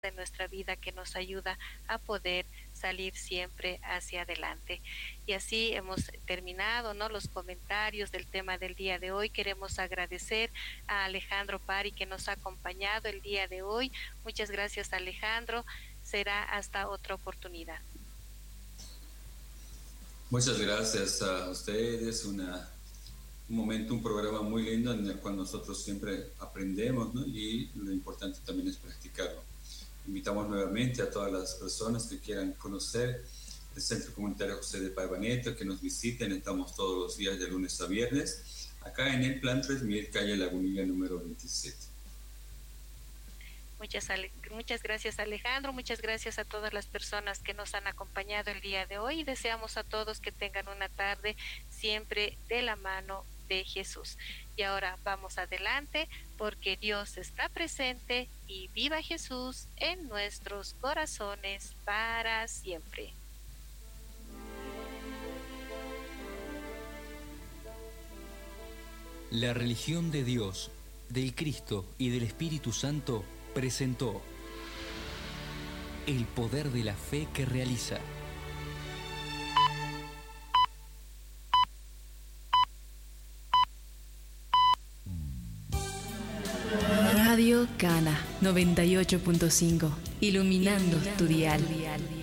de nuestra vida que nos ayuda a poder salir siempre hacia adelante. Y así hemos terminado, ¿no?, los comentarios del tema del día de hoy. Queremos agradecer a Alejandro Pari que nos ha acompañado el día de hoy. Muchas gracias, Alejandro. Será hasta otra oportunidad. Muchas gracias a ustedes. Un momento, un programa muy lindo en el cual nosotros siempre aprendemos, ¿no? Y lo importante también es practicarlo. Invitamos nuevamente a todas las personas que quieran conocer el Centro Comunitario José de Paivaneto, que nos visiten. Estamos todos los días de lunes a viernes, acá en el Plan 3000, calle Lagunilla número 27. Muchas gracias, Alejandro. Muchas gracias a todas las personas que nos han acompañado el día de hoy. Deseamos a todos que tengan una tarde siempre de la mano de Jesús. Y ahora vamos adelante porque Dios está presente y viva Jesús en nuestros corazones para siempre. La religión de Dios, del Cristo y del Espíritu Santo presentó el poder de la fe que realiza. Radio Cana 98.5, iluminando tu dial.